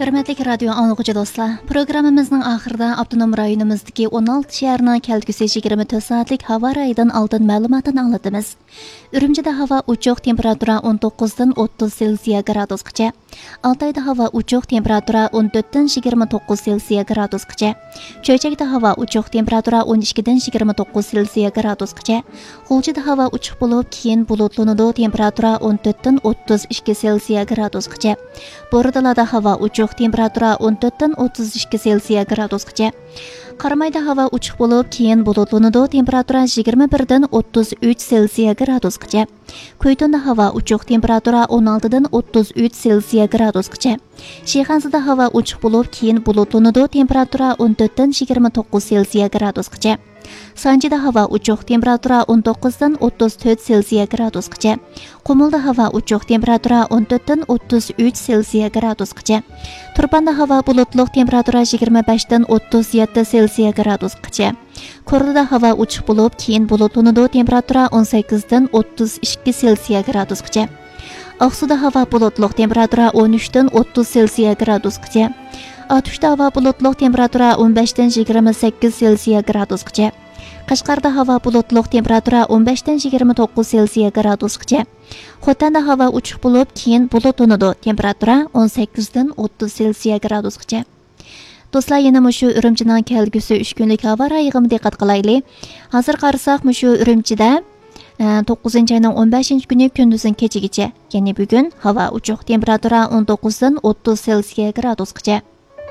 Hürmetlik radyo anlıqıcı dostlar, programımızın ahırda Abdunum rayonumuzdaki 16 şehirinin kelgüsü 24 saatlik hava rayıdan aldın məlumatını anladımız. Ürümcide hava uçuq temperatura 19'dan 30 Celsius gradusqacha. Altayda hava uçuq temperatura 14'dan 29 Celsius gradusqacha. Çöçekde hava uçuq temperatura 12'dan 29 Celsius gradusqacha. Xulchida hava uçuq bulup keyin bulutlanıdı temperatura 14'dan 32 Celsius gradusqacha. Boradalada hava uçuq temperatura 14'dan 32 Celsius gradusqacha. Qarmayda hava uçuq bulup keyin bulutlanıdı temperatura 21'dan 33 Celsius gradusqacha. Kuytunda hava uçuq temperatura 16'dan 33 Celsius gradusqacha. Şihanzada hava uçuq bulup keyin bulutlanıdı temperatura 14'dan 29 Celsius gradusqacha. Sancıda hava uçuq temperatura 19'dan 34 Celsius gradusqacha. Qumulda hava uçuq temperatura 14'dan 33 Celsius gradusqacha. Turpanda hava bulutluq temperatura 25'dan 37 Celsius gradusqacha. Korluda hava uçuq bulup keyin bulutlanıdı temperatura 18'dan 32 Celsius gradusqacha. Aqsuda hava bulutluq temperatura 13'dan 30 Celsius gradusqacha. Atuşda hava bulutluq temperatura 15'dan 28 Celsius gradusqacha. Qashqarda hava bulutluq temperatura 15'dan 29 Celsius gradusqacha. Xotanda hava uçuq bulup keyin bulutlanıdı temperatura 18'dan 30 Celsius gradusqacha. Dostlar, yana mushu Ürümchining kelgusi 3 kunlik havo rayig'iga diqqat qilaylik. Hozir qarasak, mushu Ürümchida 9-ayning 15-kuni kunduzning kechigacha, ya'ni bugun havo uçuq temperatura 19'dan 30 Celsius gradusqacha.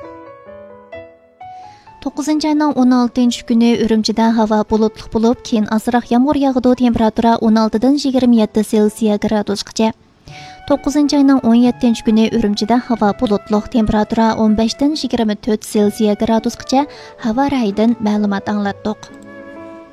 9-ayning 16-kuni Ürümchida havo bulutli bo'lib, keyin azroq yomg'ir yog'adi, temperatura 16'dan 27 Celsius gradusqacha. 9-ayning 17-kuni Ürümchida havo bulutli, temperatura 15'dan 24 Celsius gradusqacha havo rayidan ma'lumot anglatdik.